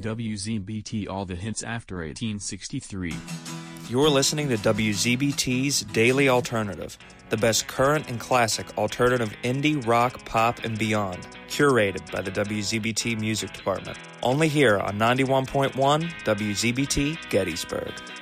WZBT all the hits after 1863. You're listening to WZBT's Daily Alternative, the best current and classic alternative indie, rock, pop, and beyond, curated by the WZBT Music Department. Only here on 91.1 WZBT Gettysburg.